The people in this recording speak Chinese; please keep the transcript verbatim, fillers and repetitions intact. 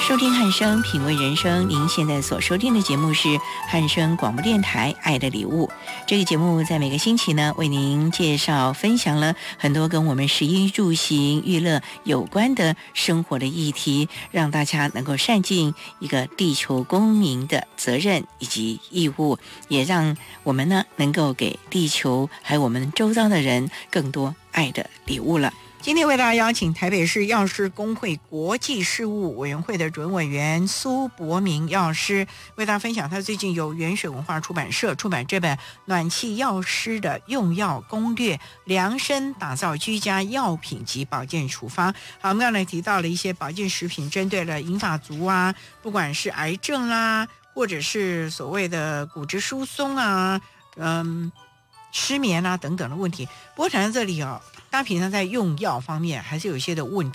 收听汉声品味人生，您现在所收听的节目是汉声广播电台爱的礼物。这个节目在每个星期呢，为您介绍分享了很多跟我们食衣住行娱乐有关的生活的议题，让大家能够善尽一个地球公民的责任以及义务，也让我们呢能够给地球还有我们周遭的人更多爱的礼物了。今天为大家邀请台北市药师公会国际事务委员会的主任委员苏博明药师，为大家分享他最近由元水文化出版社出版这本《暖气药师的用药攻略：量身打造居家药品及保健处方》。好，我们刚才提到了一些保健食品，针对了银发族啊，不管是癌症啦、啊，或者是所谓的骨质疏松啊，嗯。失眠啊等等的问题。不过谈到这里哦，大家平常在用药方面还是有一些的问